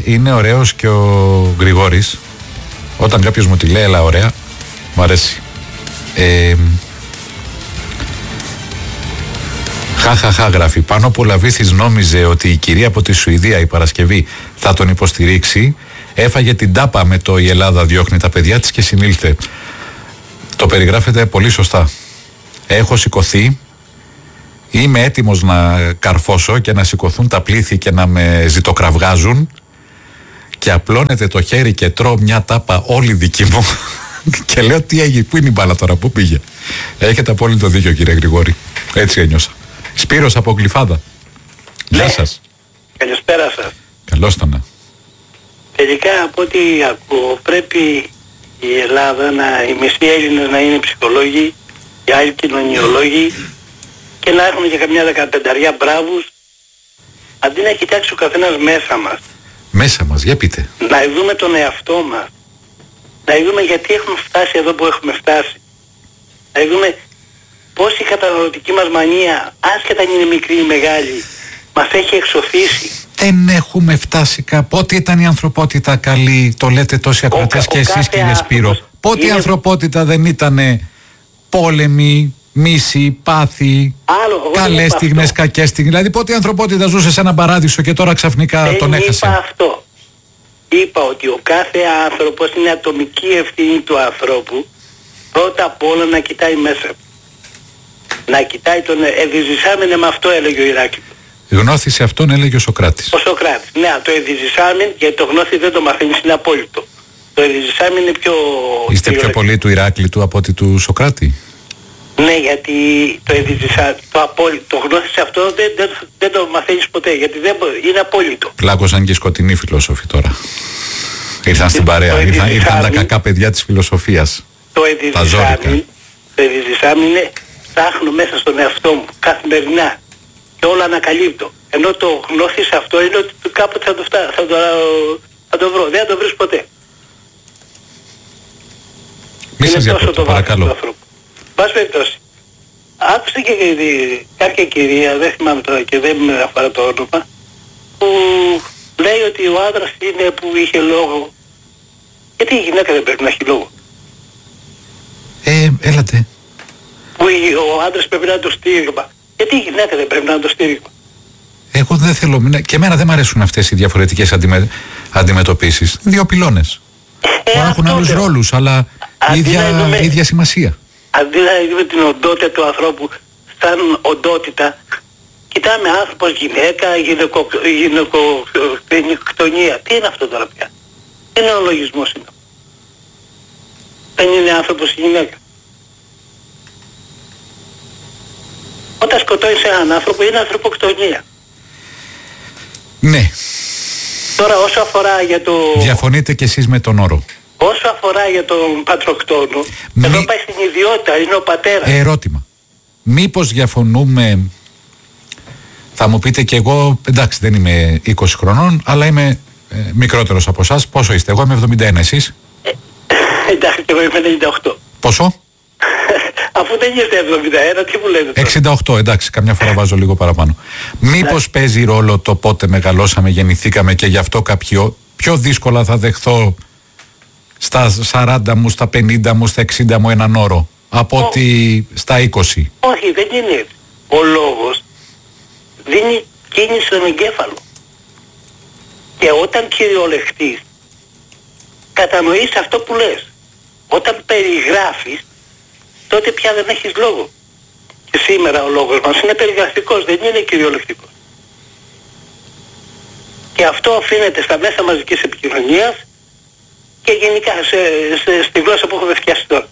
είναι ωραίος και ο Γρηγόρης. Όταν κάποιος μου τη λέει, έλα ωραία, μου αρέσει. Χαχαχα γράφει. Πάνω που ο Λαβίθης νόμιζε ότι η κυρία από τη Σουηδία η Παρασκευή θα τον υποστηρίξει, έφαγε την τάπα με το «Η Ελλάδα διώχνει τα παιδιά της» και συνήλθε. Το περιγράφεται πολύ σωστά. Έχω σηκωθεί, είμαι έτοιμος να καρφώσω και να σηκωθούν τα πλήθη και να με ζητοκραυγάζουν, και απλώνεται το χέρι και τρώω μια τάπα όλη δική μου και λέω τι έγινε, πού είναι η μπάλα τώρα, πού πήγε. Έχετε απόλυτο δίκιο, κύριε Γρηγόρη. Έτσι ένιωσα. Σπύρος από Γλυφάδα. Γεια σας. Καλησπέρα σας. Καλώς το να. Τελικά από ό,τι ακούω πρέπει η Ελλάδα, οι μισοί Έλληνες να είναι ψυχολόγοι, οι άλλοι κοινωνιολόγοι και να έχουν και καμιά 15 μπράβους, αντί να κοιτάξει ο καθένας μέσα μας. Μέσα μας, για πείτε. Να δούμε τον εαυτό μας. Να δούμε γιατί έχουμε φτάσει εδώ που έχουμε φτάσει. Να δούμε πώς η καταναλωτική μας μανία, άσχετα αν είναι μικρή ή μεγάλη, μας έχει εξωθήσει. Δεν έχουμε φτάσει κάπου. Πότε ήταν η ανθρωπότητα καλή, το λέτε τόσοι ακροατές και εσείς, κύριε Σπύρο. Πότε η ανθρωπότητα δεν ήταν πόλεμοι, μίση, πάθη, καλές στιγμές, κακές στιγμές. Δηλαδή πότε η ανθρωπότητα ζούσε σε έναν παράδεισο και τώρα ξαφνικά τον έχασε. Είπα αυτό. Είπα ότι ο κάθε άνθρωπος είναι ατομική ευθύνη του ανθρώπου, πρώτα απ' όλα να κοιτάει μέσα. Να κοιτάει τον εδυζησάμεν, με αυτό έλεγε ο Ηράκλειος. Γνώθησε αυτόν, έλεγε ο Σοκράτης. Ο Σοκράτης. Ναι, το εδυζησάμεν, γιατί το γνώθη δεν το μαθαίνεις, είναι απόλυτο. Το εδυζησάμεν είναι πιο... Είστε πιο πολύ του Ηράκλειτου από ότι του Σοκράτη. Ναι, γιατί το εδυζησάμεν, το γνώθησε αυτό δεν το μαθαίνεις ποτέ, γιατί δεν είναι απόλυτο. Πλάκωσαν και οι σκοτεινοί φιλόσοφοι τώρα. Ήρθαν στην παρέα, ήρθαν τα κακά παιδιά της φιλοσοφίας. Το εδυζησάμεν είναι ψάχνω μέσα στον εαυτό μου καθημερινά και όλα ανακαλύπτω. Ενώ το γνώθεις αυτό είναι ότι κάποτε θα το βρω. Δεν θα το βρεις ποτέ. Μη σας διακόπτω, παρακαλώ. Πας περιπτώσει. Άκουσα και κάποια κυρία, δεν θυμάμαι τώρα και δεν με αφορά το όνομα, που λέει ότι ο άντρας είναι που είχε λόγο. Γιατί η γυναίκα δεν πρέπει να έχει λόγο. Έλατε. Που ο άντρας πρέπει να είναι το στήριγμα. Γιατί η γυναίκα δεν πρέπει να είναι το στήριγμα. Εγώ δεν θέλω. Και εμένα δεν μου αρέσουν αυτές οι διαφορετικές αντιμετωπίσεις. Δύο πυλώνες. Έχουν άλλους ρόλους, αλλά ίδια σημασία. Αντί να δούμε την οντότητα του ανθρώπου σαν οντότητα, κοιτάμε άνθρωπος, γυναίκα, γυναικοκτονία. Τι είναι αυτό τώρα πια. Τι είναι ο λογισμός είναι. Δεν είναι άνθρωπος ή γυναίκα. Όταν σκοτώνεις έναν άνθρωπο είναι ανθρωποκτονία. Ναι. Τώρα όσο αφορά για το... Διαφωνείτε κι εσείς με τον όρο. Όσο αφορά για τον πατροκτόνο, εδώ πάει στην ιδιότητα, είναι ο πατέρας. Ερώτημα. Μήπως διαφωνούμε, θα μου πείτε κι εγώ, εντάξει δεν είμαι 20 χρονών, αλλά είμαι μικρότερος από εσάς. Πόσο είστε? Εγώ είμαι 71, εσείς? Εντάξει, εγώ είμαι 98. Πόσο? Αφού δεν είστε 71, τι μου λέτε τώρα? 68, εντάξει, καμιά φορά βάζω λίγο παραπάνω. Μήπως παίζει ρόλο το πότε μεγαλώσαμε, γεννηθήκαμε και γι' αυτό κάποιο πιο δύσκολα θα δεχθώ στα 40 μου, στα 50 μου, στα 60 μου έναν όρο από ότι στα 20. Όχι, δεν είναι έτσι. Ο λόγος δίνει κίνηση στον εγκέφαλο. Και όταν κυριολεχτείς, κατανοείς αυτό που λες. Όταν περιγράφεις, τότε πια δεν έχεις λόγο. Και σήμερα ο λόγος μας είναι περιγραφικός, δεν είναι κυριολεκτικός. Και αυτό οφείλεται στα μέσα μαζικής επικοινωνίας και γενικά στη γλώσσα που έχουμε φτιάξει τώρα.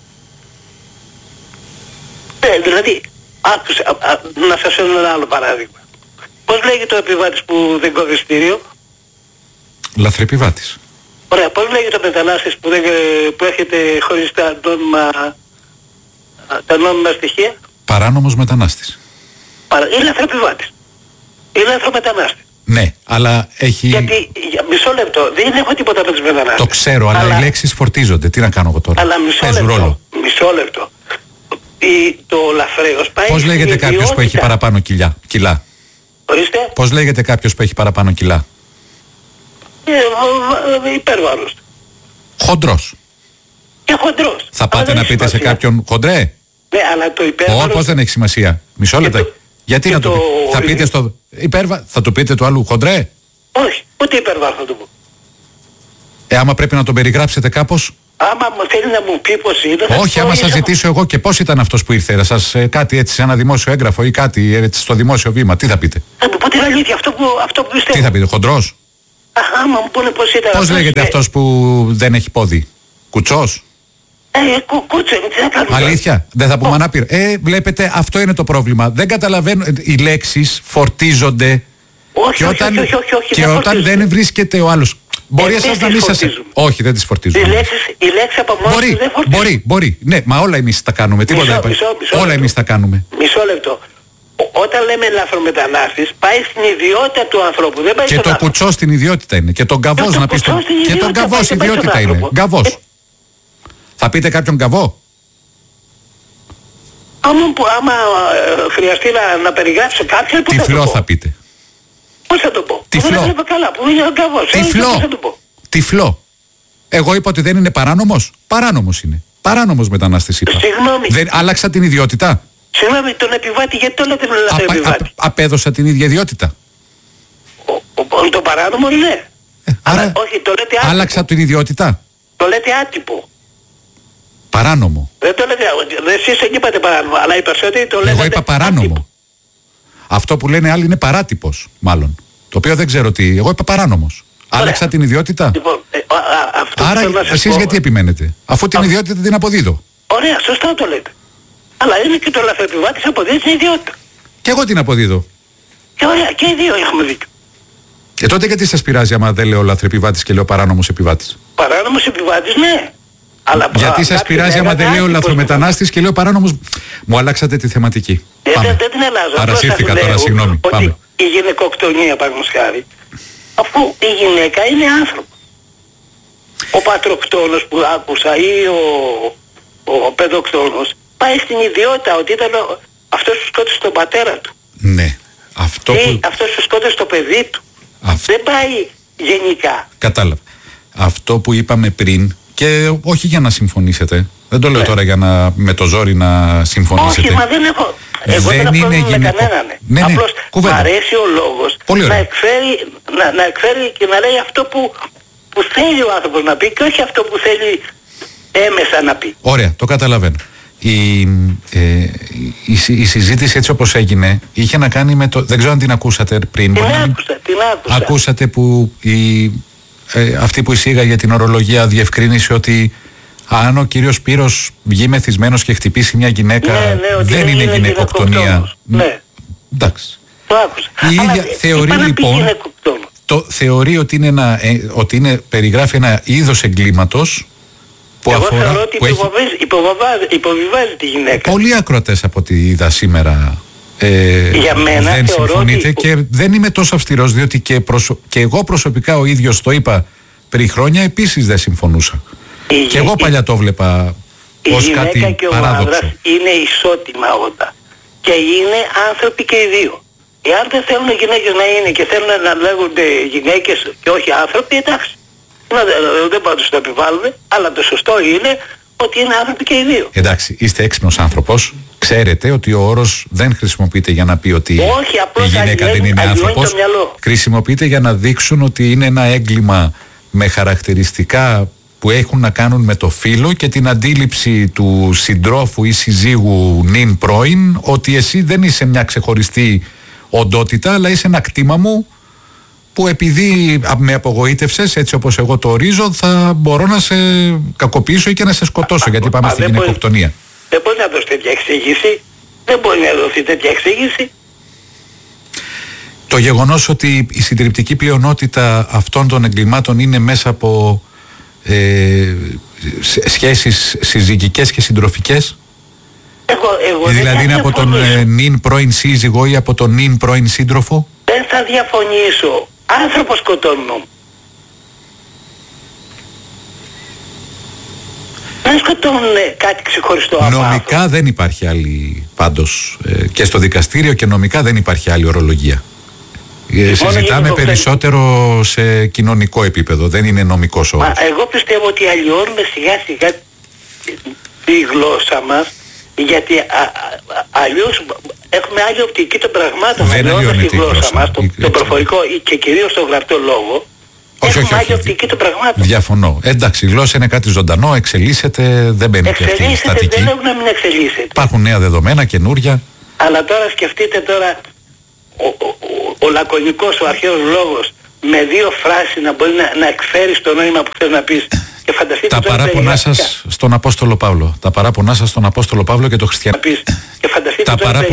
Δηλαδή, άκουσε, να σας φέρω ένα άλλο παράδειγμα. Πώς λέγεται ο επιβάτης που δεν κόβει εισιτήριο? Λαθρεπιβάτης. Ωραία, πώς λέγεται ο μετανάστης που έρχεται χωρίς τα νόμιμα στοιχεία? Παράνομος μετανάστης. Είναι λαθρεπιβάτης. Είναι λαθρομετανάστης. Ναι, αλλά έχει... Γιατί, μισό λεπτό, δεν έχω τίποτα με τους μετανάστες. Το ξέρω, αλλά οι λέξεις φορτίζονται. Τι να κάνω εγώ τώρα? Αλλά μισό λεπτό. Το λαθρέος πάει... Πώς λέγεται κάποιος που έχει παραπάνω κιλά? Ορίστε. Πώς λέγεται κάποιος που έχει παραπάνω κιλά? υπέρβαρος. Χοντρός. Και χοντρός. Θα πάτε να πείτε σε κάποιον χοντρέ? Ναι, αλλά το υπέρβαρος... Πώς δεν έχει σημασία. Μισό λεπτό. Γιατί να το πείτε? Θα πείτε στο θα του πείτε του άλλου χοντρέ? Όχι, ούτε υπέρβαρο θα το πω. Άμα πρέπει να τον περιγράψετε κάπως. Άμα μου θέλει να μου πει πώς είναι... Όχι, άμα σας ζητήσω εγώ και πώς ήταν αυτός που ήρθε, σας κάτι έτσι σε ένα δημόσιο έγγραφο ή κάτι έτσι στο δημόσιο βήμα, τι θα πείτε? Θα μου πω την αλήθεια, αυτό που πιστεύω. Τι θα πείτε, χοντρός? Άμα μου πούνε πώς ήταν... Πώς λέγεται αυτός που δεν έχει πόδι? Κουτσός? Κούτσο, τι θα κάνουμε? Αλήθεια, δεν θα πούμε ανάπηρο. Βλέπετε, αυτό είναι το πρόβλημα. Δεν καταλαβαίνω, οι λέξεις φορτίζονται. Όχι, και όταν δεν βρίσκεται ο άλλος. Μπορεί εσάς να μην σας... Όχι, δεν τις φορτίζουν. Οι λέξεις από μόνος τους δεν φορτίζουν. Μπορεί. Ναι, μα όλα εμείς τα κάνουμε. Όλα εμείς τα κάνουμε. Μισό λεπτό. Όταν λέμε λαθρομετανάστης, πάει στην ιδιότητα του ανθρώπου. Δεν πάει και το κουτσό στην ιδιότητα είναι. Και τον γκαβός να πεις. Και τον γκαβός ιδιότητα είναι. Γκαβός. Θα πείτε κάποιον γκαβό? Άμα χρειαστεί να περιγράψω κάποιον, πώς τυφλό θα πείτε. Πώς θα το πω? Τυφλό. Δεν βλέπω καλά, που είναι ο γκαβός. Τυφλό. Εγώ είπα ότι δεν είναι παράνομος. Παράνομος είναι. Παράνομος μετανάστης είπα. Συγγνώμη. Δεν άλλαξα την ιδιότητα. Συγγνώμη, τον επιβάτη, γιατί το λέτε επιβάτη? Απέδωσα την ίδια ιδιότητα. Το παράνομο ναι. Άρα όχι, το λέτε άτυπο. Άλλαξα την ιδιότητα. Το λέτε άτυπο. Παράνομο. Δεν το λέτε, εσείς εκεί είπατε παράνομο, αλλά οι περισσότεροι το λέτε. Εγώ είπα παράνομο. Άτυπο. Αυτό που λένε άλλοι είναι παράτυπος, μάλλον. Το οποίο δεν ξέρω τι. Εγώ είπα παράνομος. Άλλαξα την ιδιότητα. Λοιπόν, άρα εσείς γιατί επιμένετε? Αφού την ιδιότητα την αποδίδω. Ωραία, σωστά το λέτε. Αλλά είναι και το λαθροεπιβάτης αποδίδει την ιδιότητα. Και εγώ την αποδίδω. Και ωραία, και οι δύο έχουμε δίκιο. Τότε γιατί σας πειράζει άμα δεν λέω λαθροεπιβάτης και λέω παράνομος επιβάτης? Παράνομος επιβάτης, ναι. Αλλά γιατί σας πειράζει άμα δεν λέω λαθρομετανάστης και λέω παράνομος? Μου αλλάξατε τη θεματική. Δεν την αλλάζω. Παρασύρθηκα τώρα, συγγνώμη. Πάμε. Η γυναικοκτονία, παραδείγματος χάρη, αφού η γυναίκα είναι άνθρωπο. Ο πατροκτόνος που άκουσα ή ο παιδοκτόνος πάει στην ιδιότητα ότι ήταν αυτός που σκότωσε τον πατέρα του. Ναι. Αυτός που σκότωσε το παιδί του. Δεν πάει γενικά. Κατάλαβα. Αυτό που είπαμε πριν, και όχι για να συμφωνήσετε, δεν το λέω τώρα για να με το ζόρι να συμφωνήσετε. Όχι, μα δεν έχω. Εγώ δεν είναι γυναικό. Ναι, απλώς μ' αρέσει ο λόγος να εκφέρει και να λέει αυτό που θέλει ο άνθρωπος να πει και όχι αυτό που θέλει έμεσα να πει. Ωραία, το καταλαβαίνω. Η συζήτηση έτσι όπως έγινε είχε να κάνει με το... Δεν ξέρω αν την ακούσατε πριν. Την άκουσα. Ακούσατε που αυτή που εισήγαγε την ορολογία διευκρίνησε ότι αν ο κύριος Σπύρος βγει μεθυσμένος και χτυπήσει μια γυναίκα, δεν είναι γυναικοκτονία. Ναι. Εντάξει. Το άκουσα. Η ίδια θεωρεί λοιπόν... θεωρεί ότι περιγράφει ένα είδος εγκλήματος που εγώ θεωρώ ότι υποβιβάζει τη γυναίκα. Πολλοί ακροατές από ό,τι είδα σήμερα για μένα δεν συμφωνείτε και δεν είμαι τόσο αυστηρός, διότι και εγώ προσωπικά ο ίδιος το είπα πριν χρόνια, επίσης δεν συμφωνούσα. Και εγώ παλιά το βλέπα ως κάτι παράδοξο. Η γυναίκα και ο άντρας είναι ισότιμα όντα και είναι άνθρωποι και οι δύο. Εάν δεν θέλουν οι γυναίκες να είναι και θέλουν να λέγονται γυναίκες και όχι άνθρωποι, εντάξει. Δεν πάντως το επιβάλλουν, αλλά το σωστό είναι ότι είναι άνθρωποι και οι δύο. Εντάξει, είστε έξυπνος άνθρωπος. Ξέρετε ότι ο όρος δεν χρησιμοποιείται για να πει ότι η γυναίκα δεν είναι άνθρωπος. Χρησιμοποιείται για να δείξουν ότι είναι ένα έγκλημα με χαρακτηριστικά που έχουν να κάνουν με το φύλο και την αντίληψη του συντρόφου ή συζύγου νυν πρώην ότι εσύ δεν είσαι μια ξεχωριστή οντότητα, αλλά είσαι ένα κτήμα μου που επειδή με απογοήτευσες έτσι όπως εγώ το ορίζω, θα μπορώ να σε κακοποιήσω ή και να σε σκοτώσω, γιατί πάμε στη γυναικοκτονία. Δεν μπορεί να δώσει τέτοια εξήγηση. Δεν μπορεί να δοθεί τέτοια εξήγηση. Το γεγονός ότι η συντριπτική πλειονότητα αυτών των εγκλημάτων είναι μέσα από σχέσεις συζυγικές και συντροφικές. Δηλαδή είναι από τον νυν πρώην σύζυγο ή από τον νυν πρώην σύντροφο. Δεν θα διαφωνήσω. Άνθρωπο σκοτώνουν. Δεν σκοτώνουν κάτι ξεχωριστό από νομικά άνθρωπο. Δεν υπάρχει άλλη πάντως και στο δικαστήριο και νομικά δεν υπάρχει άλλη ορολογία. Συζητάμε περισσότερο σε κοινωνικό επίπεδο, δεν είναι νομικός όρος. Εγώ πιστεύω ότι αλλοιώνουμε σιγά σιγά τη γλώσσα μας, γιατί αλλιώς έχουμε άλλη οπτική των πραγμάτων. Δεν αλλοιώνεται τη γλώσσα μας, το προφορικό και κυρίως το γραπτό λόγο. Έχουμε άλλη οπτική των πραγμάτων. Διαφωνώ. Εντάξει, η γλώσσα είναι κάτι ζωντανό, εξελίσσεται, δεν μπαίνει και αυτή η στατική. Δεν έχουμε να μην εξελίσσεται. Υπάρχουν νέα δεδομένα, καινούρια. Αλλά τώρα σκεφτείτε τώρα ο λακωνικός, ο αρχαίος λόγος με δύο φράσεις να μπορεί να εκφέρει το νόημα που θες να πεις. Και φανταστείτε τα παράπονά σας στον Απόστολο Παύλο. Τα παράπονά σας στον Απόστολο Παύλο και το χριστιανό. Και φανταστείτε